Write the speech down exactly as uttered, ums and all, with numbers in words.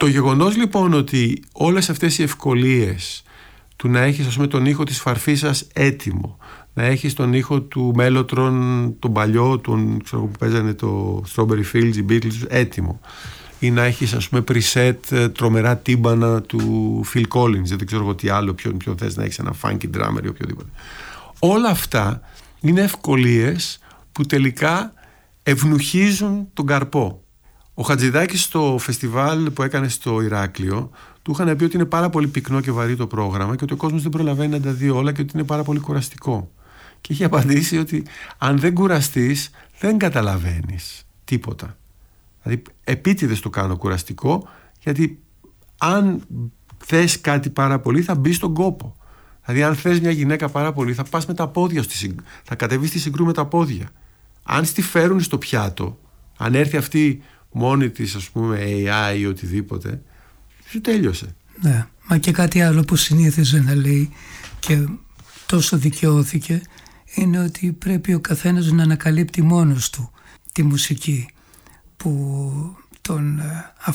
Το γεγονός λοιπόν ότι όλες αυτές οι ευκολίες του να έχεις, ας πούμε, τον ήχο της Φαρφίσας έτοιμο, να έχεις τον ήχο του Mellotron, τον παλιό, τον, ξέρω, που παίζανε το Strawberry Fields, οι Beatles, έτοιμο, ή να έχεις, ας πούμε, preset τρομερά τύμπανα του Phil Collins, δεν ξέρω εγώ τι άλλο, ποιον, ποιον θες, να έχεις ένα funky drummer ή οποιοδήποτε. Όλα αυτά είναι ευκολίες που τελικά ευνουχίζουν τον καρπό. Ο Χατζηδάκης στο φεστιβάλ που έκανε στο Ηράκλειο του είχαν πει ότι είναι πάρα πολύ πυκνό και βαρύ το πρόγραμμα και ότι ο κόσμος δεν προλαβαίνει να τα δει όλα και ότι είναι πάρα πολύ κουραστικό. Και είχε απαντήσει ότι αν δεν κουραστείς δεν καταλαβαίνεις τίποτα. Δηλαδή επίτηδες το κάνω κουραστικό, γιατί αν θες κάτι πάρα πολύ θα μπεις στον κόπο. Δηλαδή αν θες μια γυναίκα πάρα πολύ θα πας με τα πόδια στη, θα κατεβείς στη συγκρού με τα πόδια. Αν στη φέρουν στο πιάτο, αν έρθει αυτή μόνη της, ας πούμε, έι άι ή οτιδήποτε, σου τέλειωσε. Ναι, μα και κάτι άλλο που συνήθιζε να λέει και τόσο δικαιώθηκε είναι ότι πρέπει ο καθένας να ανακαλύπτει μόνος του τη μουσική που τον